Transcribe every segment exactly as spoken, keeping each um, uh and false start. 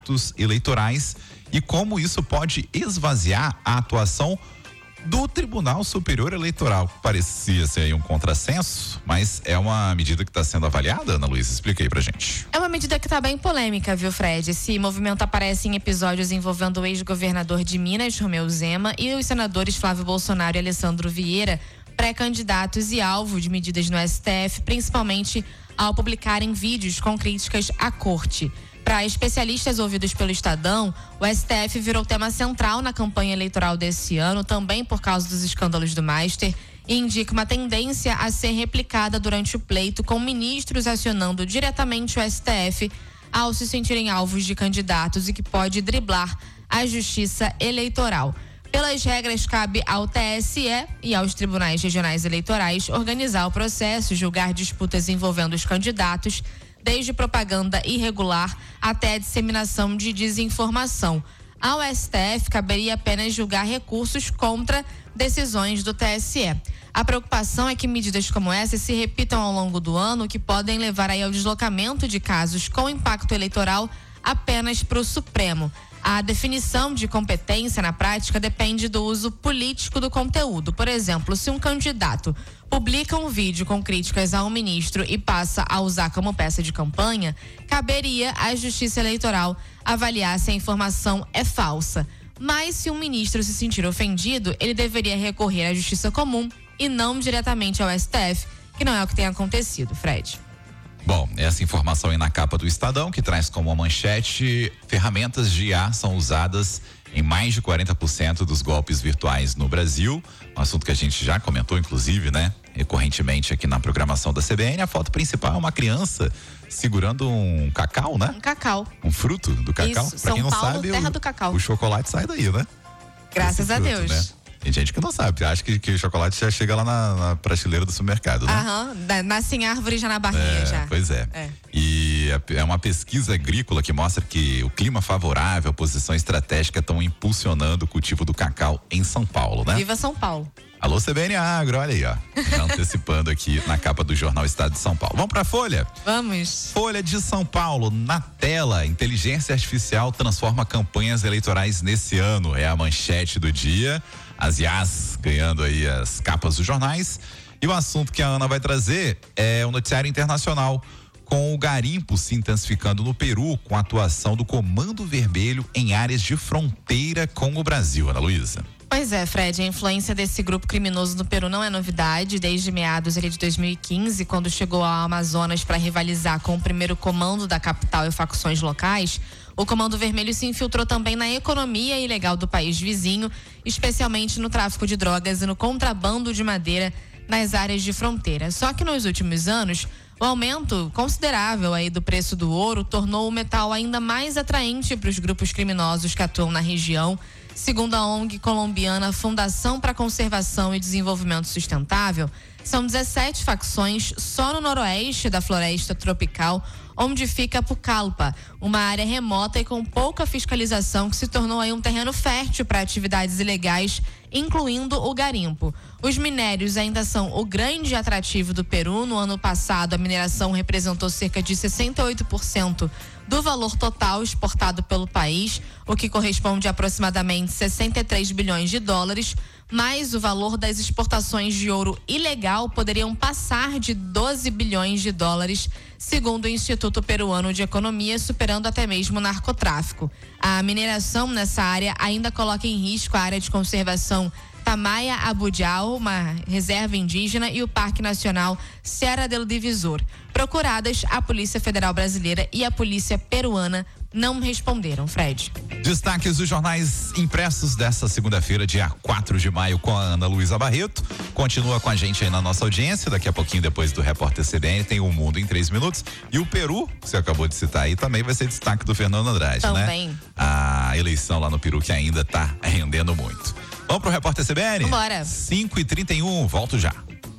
eleitorais e como isso pode esvaziar a atuação do Tribunal Superior Eleitoral. Parecia ser aí um contrassenso, mas é uma medida que está sendo avaliada, Ana Luísa? Explica aí pra gente. É uma medida que está bem polêmica, viu, Fred? Esse movimento aparece em episódios envolvendo o ex-governador de Minas, Romeu Zema, e os senadores Flávio Bolsonaro e Alessandro Vieira, pré-candidatos e alvo de medidas no S T F, principalmente ao publicarem vídeos com críticas à corte. Para especialistas ouvidos pelo Estadão, o S T F virou tema central na campanha eleitoral desse ano, também por causa dos escândalos do Master, e indica uma tendência a ser replicada durante o pleito, com ministros acionando diretamente o S T F ao se sentirem alvos de candidatos e que pode driblar a justiça eleitoral. Pelas regras, cabe ao T S E e aos tribunais regionais eleitorais organizar o processo, julgar disputas envolvendo os candidatos, desde propaganda irregular até a disseminação de desinformação. Ao S T F, caberia apenas julgar recursos contra decisões do T S E. A preocupação é que medidas como essa se repitam ao longo do ano, que podem levar aí ao deslocamento de casos com impacto eleitoral apenas para o Supremo. A definição de competência na prática depende do uso político do conteúdo. Por exemplo, se um candidato publica um vídeo com críticas a um ministro e passa a usar como peça de campanha, caberia à Justiça Eleitoral avaliar se a informação é falsa. Mas se um ministro se sentir ofendido, ele deveria recorrer à Justiça Comum e não diretamente ao S T F, que não é o que tem acontecido, Fred. Bom, essa informação aí na capa do Estadão, que traz como manchete: ferramentas de I A são usadas em mais de quarenta por cento dos golpes virtuais no Brasil. Um assunto que a gente já comentou, inclusive, né? Recorrentemente aqui na programação da C B N. A foto principal é uma criança segurando um cacau, né? Um cacau. Um fruto do cacau. Isso, pra São quem não Paulo, sabe, terra o, do cacau. o chocolate sai daí, né? Graças Esse a fruto, Deus. Né? Tem gente que não sabe, acha que, que o chocolate já chega lá na, na prateleira do supermercado, né? Aham, nasce em árvore já na barrinha, é, já. Pois é. é. E é uma pesquisa agrícola que mostra que o clima favorável, a posição estratégica estão impulsionando o cultivo do cacau em São Paulo, né? Viva São Paulo. Alô, C B N Agro, olha aí, ó. Já antecipando aqui na capa do jornal Estado de São Paulo. Vamos pra Folha? Vamos. Folha de São Paulo, na tela, inteligência artificial transforma campanhas eleitorais nesse ano. É a manchete do dia. As I As ganhando aí as capas dos jornais. E o assunto que a Ana vai trazer é o noticiário internacional, com o garimpo se intensificando no Peru, com a atuação do Comando Vermelho em áreas de fronteira com o Brasil. Ana Luísa. Pois é, Fred, a influência desse grupo criminoso no Peru não é novidade. Desde meados ali de dois mil e quinze, quando chegou ao Amazonas para rivalizar com o primeiro comando da capital e facções locais, o Comando Vermelho se infiltrou também na economia ilegal do país vizinho, especialmente no tráfico de drogas e no contrabando de madeira nas áreas de fronteira. Só que nos últimos anos, o aumento considerável aí do preço do ouro tornou o metal ainda mais atraente para os grupos criminosos que atuam na região. Segundo a O N G colombiana Fundação para a Conservação e Desenvolvimento Sustentável, são dezessete facções só no noroeste da floresta tropical, onde fica Pucallpa, uma área remota e com pouca fiscalização que se tornou aí um terreno fértil para atividades ilegais, incluindo o garimpo. Os minérios ainda são o grande atrativo do Peru. No ano passado, a mineração representou cerca de sessenta e oito por cento do valor total exportado pelo país, o que corresponde a aproximadamente sessenta e três bilhões de dólares, mas o valor das exportações de ouro ilegal poderiam passar de doze bilhões de dólares, segundo o Instituto Peruano de Economia, superando até mesmo o narcotráfico. A mineração nessa área ainda coloca em risco a área de conservação Tamaya Abujao, uma reserva indígena, e o Parque Nacional Serra del Divisor. Procuradas, a Polícia Federal Brasileira e a Polícia Peruana não responderam, Fred. Destaques dos jornais impressos dessa segunda-feira, dia quatro de maio, com a Ana Luísa Barreto. Continua com a gente aí na nossa audiência. Daqui a pouquinho, depois do Repórter C B N, tem o Mundo em três minutos. E o Peru, que você acabou de citar aí, também vai ser destaque do Fernando Andrade, também, né? A eleição lá no Peru, que ainda tá rendendo muito. Vamos pro Repórter C B N? Bora. cinco e trinta e um, volto já.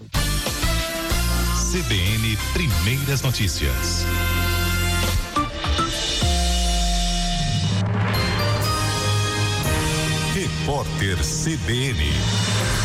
C B N Primeiras Notícias. Repórter C B N.